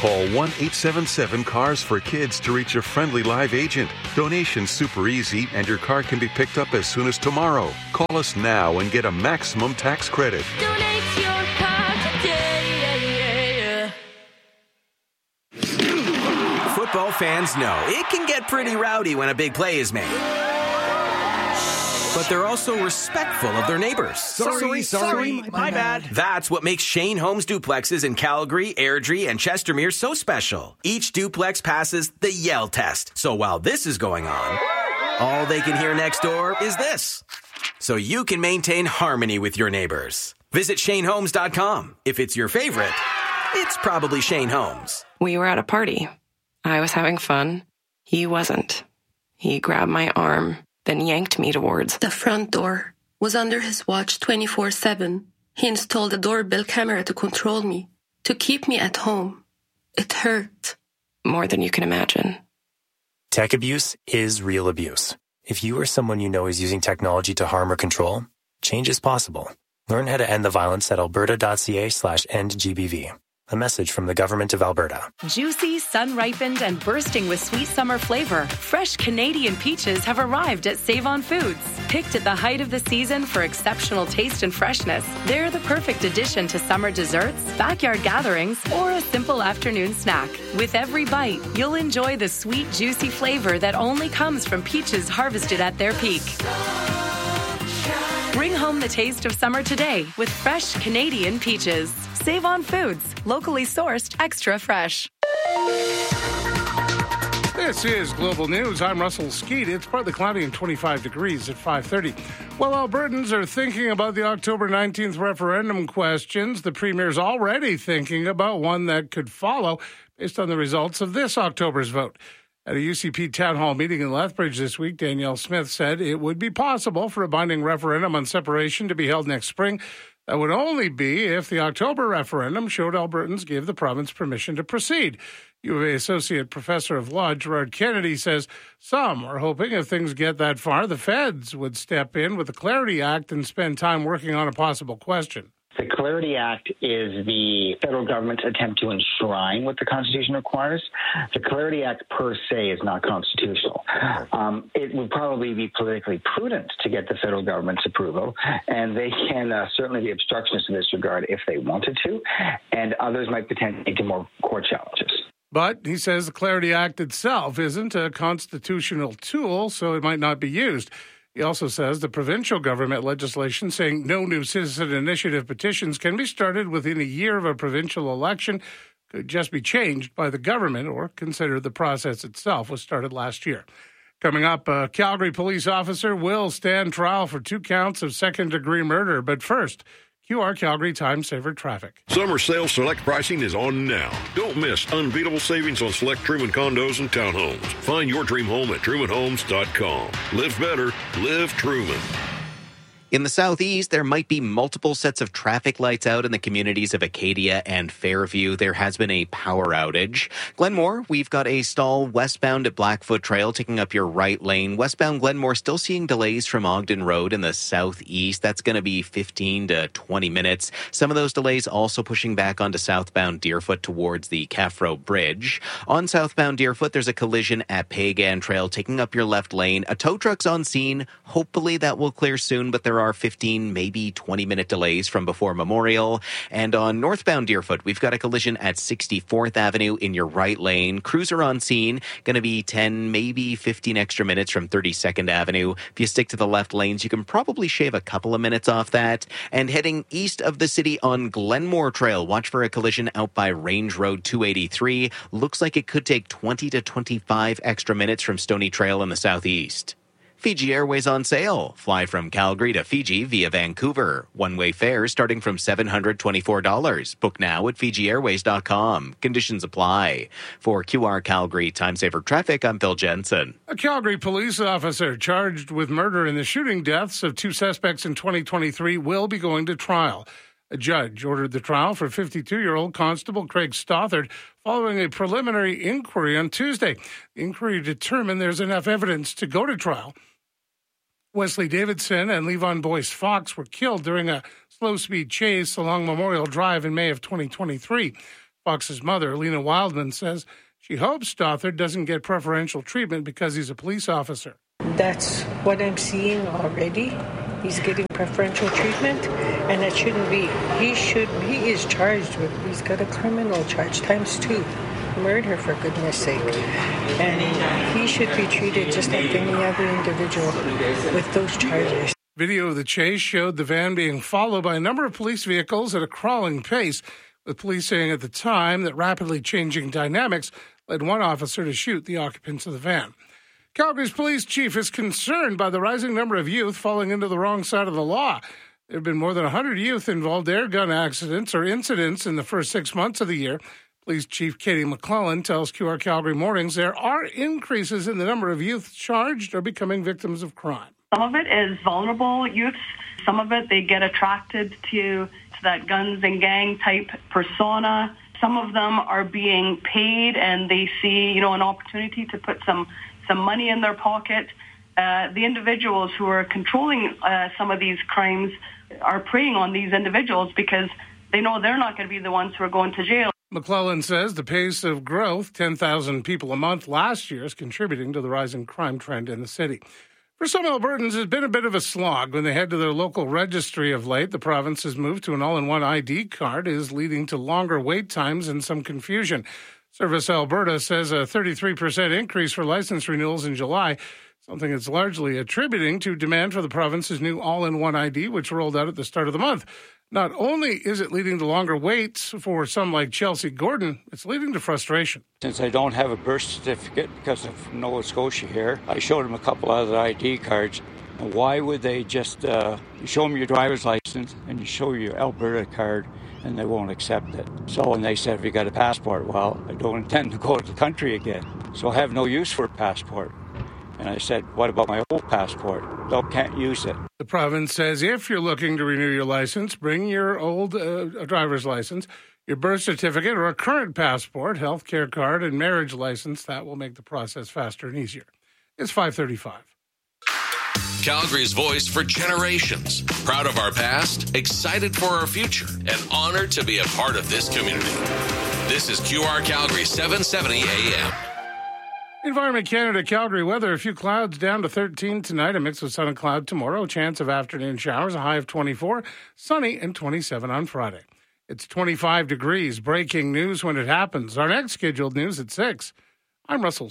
Call 1-877-CARS for kids to reach a friendly live agent. Donation's super easy, and your car can be picked up as soon as tomorrow. Call us now and get a maximum tax credit. Donate your car today. Football fans know it can get pretty rowdy when a big play is made. But they're also respectful of their neighbors. Sorry, my bad. That's what makes Shane Homes duplexes in Calgary, Airdrie, and Chestermere so special. Each duplex passes the Yell test. So while this is going on, all they can hear next door is this. So you can maintain harmony with your neighbors. Visit ShaneHomes.com. If it's your favorite, it's probably Shane Homes. We were at a party. I was having fun. He wasn't. He grabbed my arm, then yanked me towards the front door. Was under his watch 24/7. He installed a doorbell camera to control me, to keep me at home. It hurt. More than you can imagine. Tech abuse is real abuse. If you or someone you know is using technology to harm or control, change is possible. Learn how to end the violence at alberta.ca/endgbv. A message from the Government of Alberta. Juicy, sun-ripened, and bursting with sweet summer flavor, fresh Canadian peaches have arrived at Save-On Foods. Picked at the height of the season for exceptional taste and freshness, they're the perfect addition to summer desserts, backyard gatherings, or a simple afternoon snack. With every bite, you'll enjoy the sweet, juicy flavor that only comes from peaches harvested at their peak. Bring home the taste of summer today with fresh Canadian peaches. Save on Foods, locally sourced, extra fresh. This is Global News. I'm Russell Skeet. It's partly cloudy and 25 degrees at 5:30. While Albertans are thinking about the October 19th referendum questions, the Premier's already thinking about one that could follow based on the results of this October's vote. At a UCP town hall meeting in Lethbridge this week, Danielle Smith said it would be possible for a binding referendum on separation to be held next spring. That would only be if the October referendum showed Albertans gave the province permission to proceed. U of A Associate Professor of Law Gerard Kennedy says some are hoping if things get that far, the feds would step in with the Clarity Act and spend time working on a possible question. The Clarity Act is the federal government's attempt to enshrine what the Constitution requires. The Clarity Act per se is not constitutional. It would probably be politically prudent to get the federal government's approval, and they can certainly be obstructionists in this regard if they wanted to, and others might potentially lead to more court challenges. But he says the Clarity Act itself isn't a constitutional tool, so it might not be used. He also says the provincial government legislation saying no new citizen initiative petitions can be started within a year of a provincial election could just be changed by the government or consider the process itself was started last year. Coming up, a Calgary police officer will stand trial for 2 counts of second-degree murder. But first, QR Calgary Time Saver Traffic. Summer sales select pricing is on now. Don't miss unbeatable savings on select Truman condos and townhomes. Find your dream home at trumanhomes.com. Live better. Live Truman. In the southeast, there might be multiple sets of traffic lights out in the communities of Acadia and Fairview. There has been a power outage. Glenmore, we've got a stall westbound at Blackfoot Trail, taking up your right lane. Westbound Glenmore, still seeing delays from Ogden Road in the southeast. That's going to be 15 to 20 minutes. Some of those delays also pushing back onto southbound Deerfoot towards the Caffro Bridge. On southbound Deerfoot, there's a collision at Pagan Trail, taking up your left lane. A tow truck's on scene. Hopefully that will clear soon, but there are 15, maybe 20-minute delays from before Memorial. And on northbound Deerfoot, we've got a collision at 64th Avenue in your right lane. Cruiser on scene, going to be 10, maybe 15 extra minutes from 32nd Avenue. If you stick to the left lanes, you can probably shave a couple of minutes off that. And heading east of the city on Glenmore Trail, watch for a collision out by Range Road 283. Looks like it could take 20 to 25 extra minutes from Stony Trail in the southeast. Fiji Airways on sale. Fly from Calgary to Fiji via Vancouver. One-way fares starting from $724. Book now at FijiAirways.com. Conditions apply. For QR Calgary Time Saver Traffic, I'm Phil Jensen. A Calgary police officer charged with murder in the shooting deaths of 2 suspects in 2023 will be going to trial. A judge ordered the trial for 52-year-old Constable Craig Stothard following a preliminary inquiry on Tuesday. The inquiry determined there's enough evidence to go to trial. Wesley Davidson and Levon Boyce Fox were killed during a slow-speed chase along Memorial Drive in May of 2023. Fox's mother, Lena Wildman, says she hopes Stothard doesn't get preferential treatment because he's a police officer. That's what I'm seeing already. He's getting preferential treatment, and it shouldn't be. He is charged with, he's got a criminal charge ×2. Murder, for goodness sake. And he should be treated just like any other individual with those charges. Video of the chase showed the van being followed by a number of police vehicles at a crawling pace, with police saying at the time that rapidly changing dynamics led one officer to shoot the occupants of the van. Calgary's police chief is concerned by the rising number of youth falling into the wrong side of the law. There have been more than 100 youth involved air gun accidents or incidents in the first 6 months of the year. Police Chief Katie McClellan tells QR Calgary Mornings there are increases in the number of youth charged or becoming victims of crime. Some of it is vulnerable youths. Some of it, they get attracted to that guns and gang type persona. Some of them are being paid and they see, an opportunity to put some money in their pocket. The individuals who are controlling some of these crimes are preying on these individuals because they know they're not going to be the ones who are going to jail. McClellan says the pace of growth, 10,000 people a month last year, is contributing to the rising crime trend in the city. For some Albertans, it's been a bit of a slog when they head to their local registry of late. The province's move to an all-in-one ID card is leading to longer wait times and some confusion. Service Alberta says a 33% increase for license renewals in July, something it's largely attributing to demand for the province's new all-in-one ID, which rolled out at the start of the month. Not only is it leading to longer waits for some like Chelsea Gordon, it's leading to frustration. Since I don't have a birth certificate because of Nova Scotia here, I showed them a couple other ID cards. Why would they just show them your driver's license and you show your Alberta card and they won't accept it? So, and they said, have you got a passport? Well, I don't intend to go to the country again, so I have no use for a passport. And I said, what about my old passport? No, can't use it. The province says if you're looking to renew your license, bring your old driver's license, your birth certificate, or a current passport, health care card, and marriage license. That will make the process faster and easier. It's 5:35. Calgary's voice for generations. Proud of our past, excited for our future, and honored to be a part of this community. This is QR Calgary 770 AM. Environment Canada Calgary weather. A few clouds down to 13 tonight. A mix of sun and cloud tomorrow. Chance of afternoon showers. A high of 24. Sunny and 27 on Friday. It's 25 degrees. Breaking news when it happens. Our next scheduled news at 6. I'm Russell